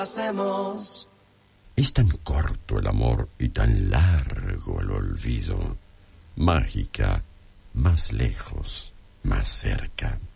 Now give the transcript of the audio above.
hacemos. Es tan corto el amor y tan largo el olvido. Mágica, más lejos, más cerca.